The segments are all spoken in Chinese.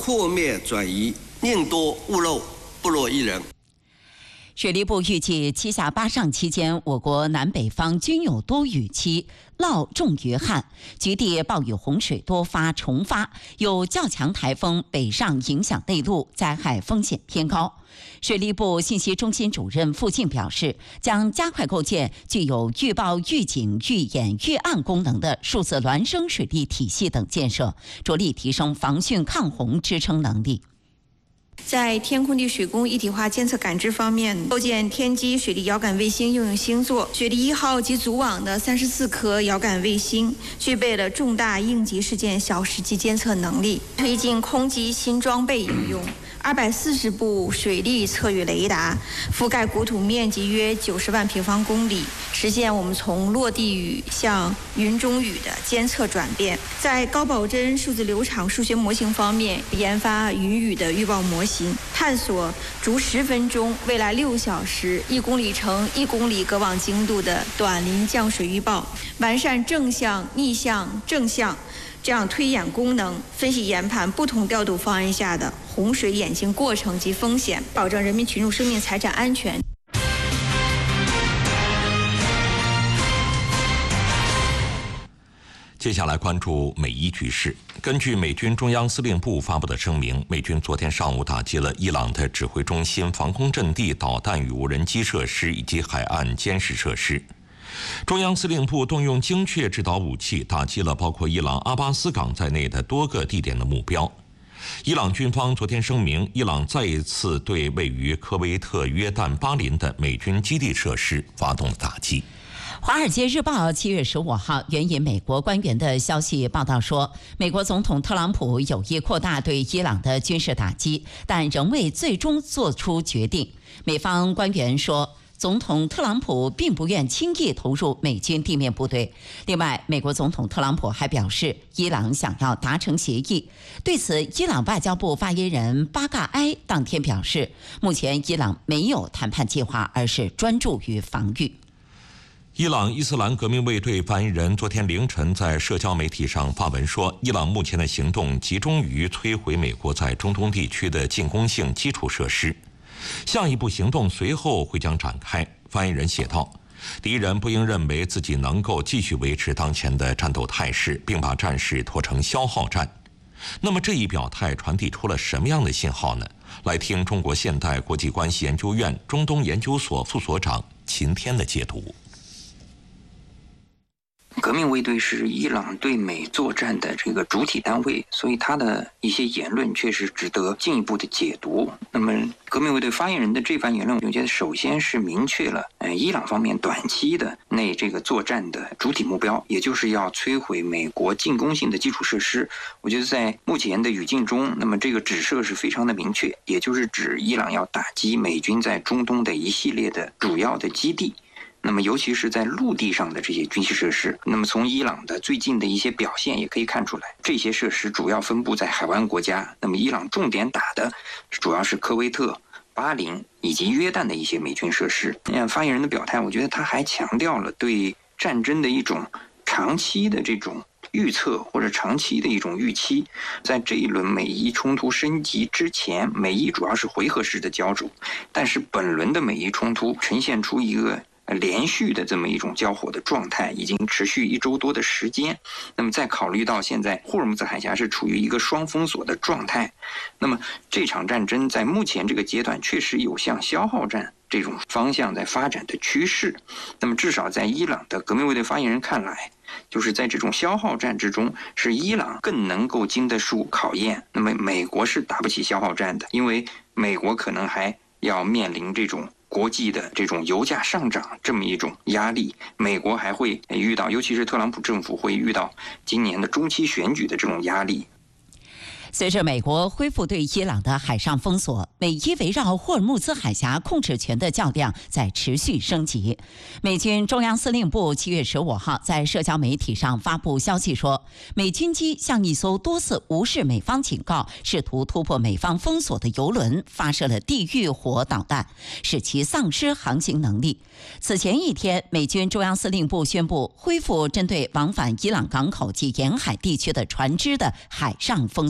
破灭转移，宁多勿漏，不落一人。 水利部预计7下8上期间，我国南北方均有多雨期，涝重于旱，局地暴雨洪水多发重发，有较强台风北上影响内陆，灾害风险偏高。水利部信息中心主任付静表示，将加快构建具有预报、预警、预演、预案功能的数字孪生水利体系等建设，着力提升防汛抗洪支撑能力。 在天空地水工一体化监测感知方面，构建天基水利遥感卫星应用星座，水利1号及组网的34颗遥感卫星，具备了重大应急事件小时级监测能力，推进空基新装备应用。240部水利测域雷达覆盖国土面积约90万平方公里，实现我们从落地雨向云中雨的监测转变。在高保真数字流场数学模型方面，研发云雨的预报模型，探索逐10分钟、未来6小时、1公里乘1公里隔网精度的短临降水预报，完善正向、逆向、正向这样推演功能，分析研判不同调度方案下的洪水演进过程及风险，保证人民群众生命财产安全。 接下来关注美伊局势。根据美军中央司令部发布的声明，美军昨天上午打击了伊朗的指挥中心、防空阵地、导弹与无人机设施以及海岸监视设施。中央司令部动用精确制导武器，打击了包括伊朗阿巴斯港在内的多个地点的目标。伊朗军方昨天声明，伊朗再一次对位于科威特约旦巴林的美军基地设施发动了打击。 《华尔街日报》7月15号援引美国官员的消息报道说，美国总统特朗普有意扩大对伊朗的军事打击，但仍未最终做出决定。美方官员说，总统特朗普并不愿轻易投入美军地面部队。另外，美国总统特朗普还表示，伊朗想要达成协议。对此，伊朗外交部发言人巴嘎埃当天表示，目前伊朗没有谈判计划，而是专注于防御。 伊朗伊斯兰革命卫队发言人昨天凌晨在社交媒体上发文说，伊朗目前的行动集中于摧毁美国在中东地区的进攻性基础设施，下一步行动随后会将展开。发言人写道，敌人不应认为自己能够继续维持当前的战斗态势，并把战事拖成消耗战。那么这一表态传递出了什么样的信号呢？来听中国现代国际关系研究院中东研究所副所长秦天的解读。 革命卫队是伊朗对美作战的这个主体单位，所以他的一些言论确实值得进一步的解读。那么革命卫队发言人的这番言论，我觉得首先是明确了伊朗方面短期的这个作战的主体目标，也就是要摧毁美国进攻性的基础设施。我觉得在目前的语境中，那么这个指涉是非常的明确，也就是指伊朗要打击美军在中东的一系列的主要的基地，那么尤其是在陆地上的这些军事设施。那么从伊朗的最近的一些表现也可以看出来，这些设施主要分布在海湾国家，那么伊朗重点打的主要是科威特、巴林以及约旦的一些美军设施。发言人的表态，我觉得他还强调了对战争的一种长期的这种预测或者长期的一种预期。在这一轮美伊冲突升级之前，美伊主要是回合式的交手，但是本轮的美伊冲突呈现出一个连续的这么一种交火的状态，已经持续1周多的时间。那么再考虑到现在霍尔木兹海峡是处于一个双封锁的状态，那么这场战争在目前这个阶段确实有向消耗战这种方向在发展的趋势。那么至少在伊朗的革命卫队发言人看来，就是在这种消耗战之中，是伊朗更能够经得住考验。那么美国是打不起消耗战的，因为美国可能还要面临这种国际的这种油价上涨这么一种压力，美国还会遇到，尤其是特朗普政府会遇到今年的中期选举的这种压力。 随着美国恢复对伊朗的海上封锁，美伊围绕霍尔木兹海峡控制权的较量在持续升级。美军中央司令部7月15号在社交媒体上发布消息说，美军机向一艘多次无视美方警告、试图突破美方封锁的油轮发射了地狱火导弹，使其丧失航行能力。此前一天，美军中央司令部宣布恢复针对往返伊朗港口及沿海地区的船只的海上封锁。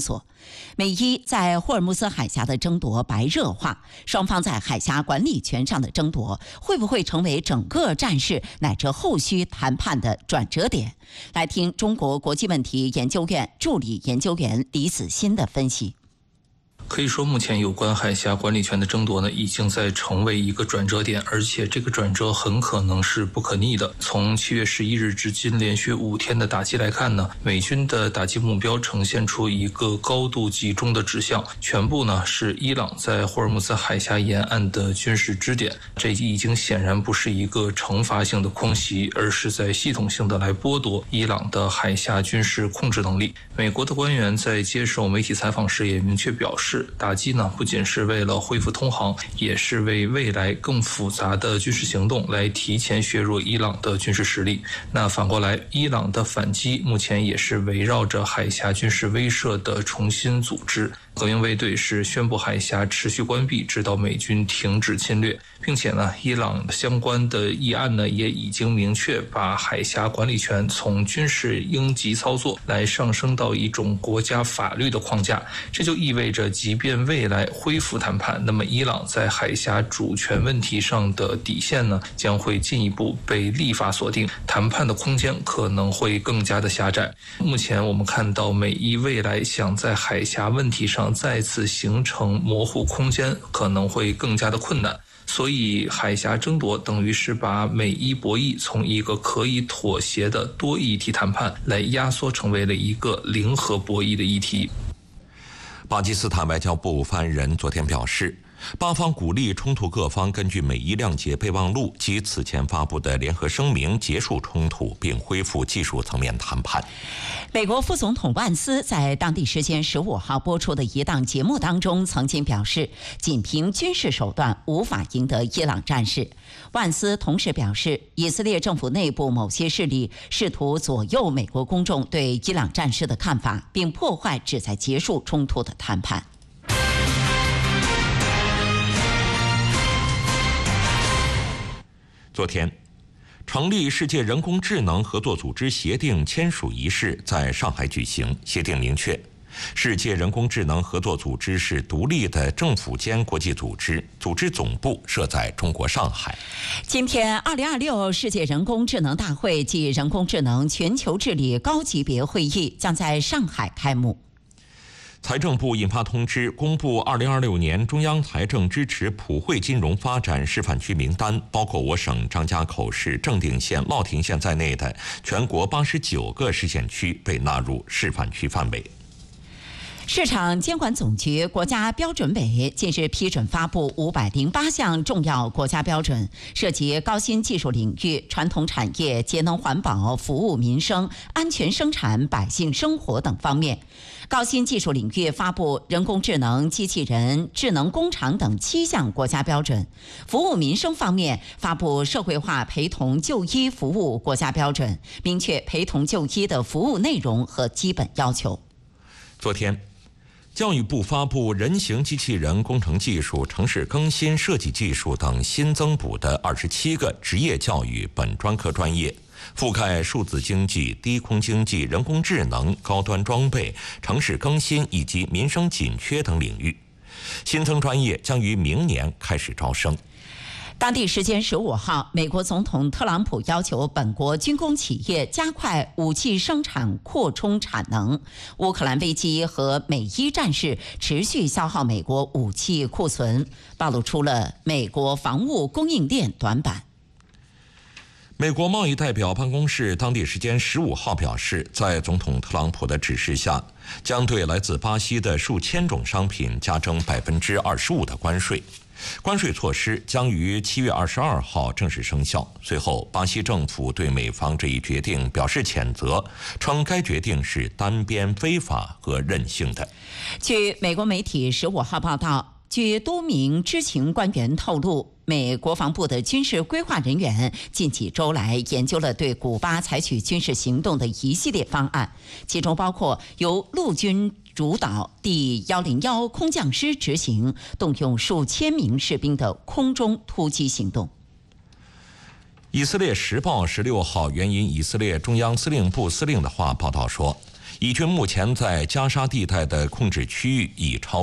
美伊在霍尔木兹海峡的争夺白热化，双方在海峡管理权上的争夺会不会成为整个战事乃至后续谈判的转折点？来听中国国际问题研究院助理研究员李子欣的分析。 可以说，目前有关海峡管理权的争夺呢，已经在成为一个转折点，而且这个转折很可能是不可逆的。从7月11日至今连续5天的打击来看呢，美军的打击目标呈现出一个高度集中的指向，全部呢是伊朗在霍尔木兹海峡沿岸的军事支点。这已经显然不是一个惩罚性的空袭，而是在系统性的来剥夺伊朗的海峡军事控制能力。美国的官员在接受媒体采访时也明确表示，打击呢不仅是为了恢复通航，也是为未来更复杂的军事行动来提前削弱伊朗的军事实力。那反过来，伊朗的反击目前也是围绕着海峡军事威慑的重新组织。革命卫队是宣布海峡持续关闭，直到美军停止侵略，并且呢，伊朗相关的议案呢也已经明确把海峡管理权从军事应急操作来上升到一种国家法律的框架。这就意味着，即便未来恢复谈判，那么伊朗在海峡主权问题上的底线呢将会进一步被立法锁定，谈判的空间可能会更加的狭窄。目前我们看到，美伊未来想在海峡问题上再次形成模糊空间，可能会更加的困难。所以海峡争夺等于是把美伊博弈从一个可以妥协的多议题谈判来压缩成为了一个零和博弈的议题。 巴基斯坦外交部发言人昨天表示，巴方鼓励冲突各方根据美伊谅解备忘录及此前发布的联合声明结束冲突，并恢复技术层面谈判。 美国副总统万斯在当地时间15号播出的一档节目当中曾经表示，仅凭军事手段无法赢得伊朗战事。万斯同时表示，以色列政府内部某些势力试图左右美国公众对伊朗战事的看法，并破坏旨在结束冲突的谈判。 昨天，成立世界人工智能合作组织协定签署仪式在上海举行。协定明确，世界人工智能合作组织是独立的政府间国际组织，组织总部设在中国上海。 今天，2026世界人工智能大会暨人工智能全球治理高级别会议将在上海开幕。 财政部印发通知，公布2026年中央财政支持普惠金融发展示范区名单，包括我省张家口市、正定县、乐亭县在内的全国89个市县区被纳入示范区范围。 市场监管总局国家标准委近日批准发布508项重要国家标准，涉及高新技术领域、传统产业、节能环保、服务民生、安全生产、百姓生活等方面。高新技术领域发布人工智能、机器人、智能工厂等7项国家标准；服务民生方面发布社会化陪同就医服务国家标准，明确陪同就医的服务内容和基本要求。 昨天，教育部发布人形机器人工程技术、城市更新设计技术等新增补的27个职业教育本专科专业，覆盖数字经济、低空经济、人工智能、高端装备、城市更新以及民生紧缺等领域。新增专业将于明年开始招生。 当地时间15号，美国总统特朗普要求本国军工企业加快武器生产扩充产能。乌克兰危机和美伊战事持续消耗美国武器库存，暴露出了美国防务供应链短板。 美国贸易代表办公室当地时间15号表示，在总统特朗普的指示下，将对来自巴西的数千种商品加征25%的关税。关税措施将于7月22号正式生效。随后，巴西政府对美方这一决定表示谴责，称该决定是单边、非法和任性的。 据美国媒体15号报道，据多名知情官员透露，美国防部的军事规划人员近几周来研究了对古巴采取军事行动的一系列方案，其中包括由陆军主导第101空降师执行，动用数千名士兵的空中突击行动。 以色列时报16号援引以色列中央司令部司令的话报道说， 以军目前在加沙地带的控制区域已超